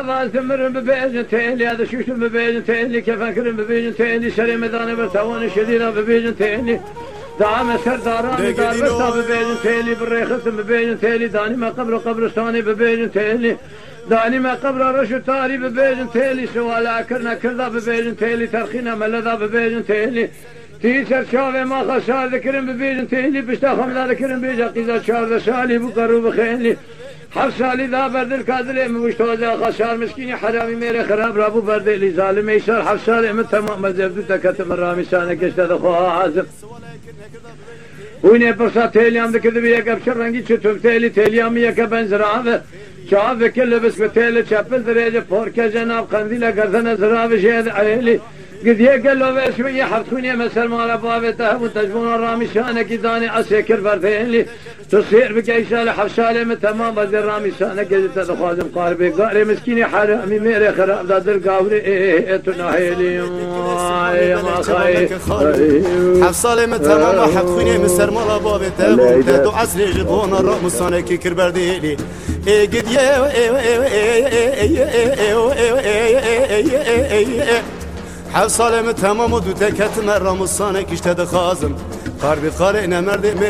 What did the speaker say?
ثمرن ببيجن تيلي هذا شوشن ببيجن تيلي كيف أكرم ببيجن تيلي شري مداني برتواني شدينا ببيجن تيلي دعم سرداراني دار برتا ببيجن تيلي بالريخصن ببيجن تيلي داني ما قبرستاني ببيجن تيلي داني ما قبر رشو تاري ببيجن تيلي سوالا كرنا كردا ببيجن تيلي ترخينا ملدا ببيجن تيلي تيسر شاوه ما خسار ذكرن ببيجن تيلي بشتا خمدا ذكرن بيجا قيزا شار شالي بقرو بخيلي هر سالی دا بردل کادله موشتوزا خسار مسکینی حرامی میره خراب رابو بردلی ظالم ایشار هر سالی من تمام مزبدو تکتم رامی سانه کشته دخواه حازم وینه پرسا تیلیام دکرده بیه کبشر رنگی چطور تیلیامی یکه بنزرابه شعب کل بس بتیل چپل دریجه پورکه جناب قندیل گردن زرابه شهد عیلی قد يقلوا بشوية حفتوني مثل ما لبابه تهب وتجبون الرامي شانك داني عسيكر بردين لي تصير بقى شالة حفشالة من تمام بدر رامي شانك قد تدخوازم قاربي قاري مسكيني حرامي ميري خراب دادر قاوري تناهيلي يا ما خاي حفصالة من تمام حفتوني مثل ما لبابه تهب تدو عسري جبون الرامي شانك كر بردين لي قد حفصالة من تمام ودو تكت مرة مصانك اشتد خازم قاربي خارق نمرد